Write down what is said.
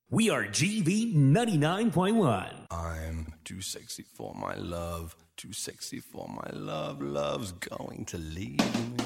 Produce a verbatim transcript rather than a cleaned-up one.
We are G V ninety-nine point one. I'm too sexy for my love, too sexy for my love. Love's going to leave me.